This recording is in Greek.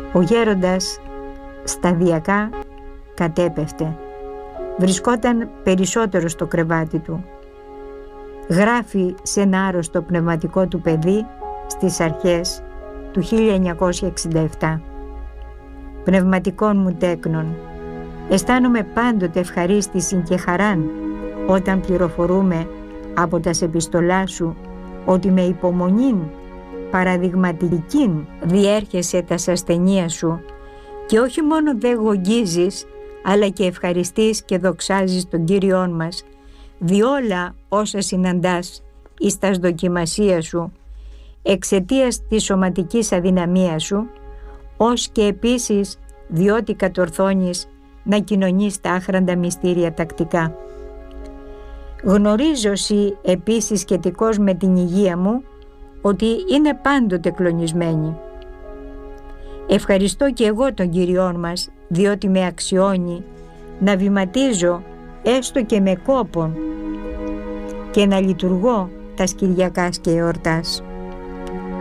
Ο γέροντας σταδιακά κατέπεφτε. Βρισκόταν περισσότερο στο κρεβάτι του. Γράφει σε ένα άρρωστο πνευματικό του παιδί στις αρχές του 1967. Πνευματικών μου τέκνων, αισθάνομαι πάντοτε ευχαρίστηση και χαράν όταν πληροφορούμε από τας επιστολά σου ότι με υπομονήν παραδειγματικήν διέρχεσαι τας ασθενείας σου και όχι μόνο δε γογγίζεις αλλά και ευχαριστείς και δοξάζεις τον Κύριόν μας διόλα όσα συναντάς εις τας δοκιμασία σου εξαιτίας της σωματικής αδυναμίας σου, ως και επίσης διότι κατορθώνεις να κοινωνείς τα άχραντα μυστήρια τακτικά. Γνωρίζω εσύ επίσης σχετικώς με την υγεία μου ότι είναι πάντοτε κλονισμένη. Ευχαριστώ και εγώ τον Κυριόν μας διότι με αξιώνει να βηματίζω έστω και με κόπον και να λειτουργώ τας Κυριακάς και εορτάς.